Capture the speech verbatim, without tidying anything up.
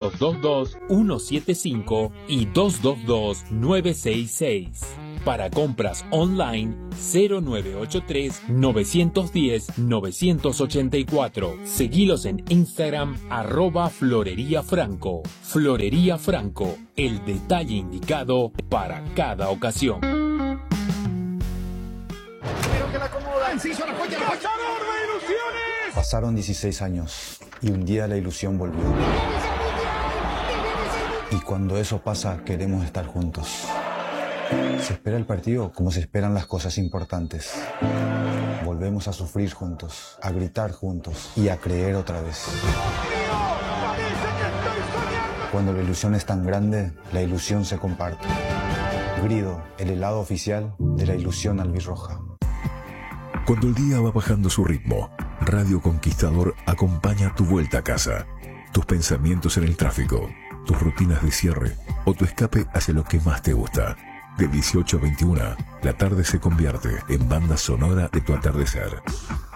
dos dos dos, uno siete cinco y dos dos dos, nueve seis seis. Para compras online, cero nueve ocho tres, nueve uno cero, nueve ocho cuatro. Seguilos en Instagram, arroba Florería Franco. Florería Franco, el detalle indicado para cada ocasión. Pasaron dieciséis años y un día la ilusión volvió. Y cuando eso pasa, queremos estar juntos. Se espera el partido como se esperan las cosas importantes. Volvemos a sufrir juntos, a gritar juntos y a creer otra vez. Cuando la ilusión es tan grande, la ilusión se comparte. Grido, el helado oficial de la ilusión albirroja. Cuando el día va bajando su ritmo, Radio Conquistador acompaña tu vuelta a casa, tus pensamientos en el tráfico, tus rutinas de cierre o tu escape hacia lo que más te gusta. De dieciocho a veintiuna, la tarde se convierte en banda sonora de tu atardecer.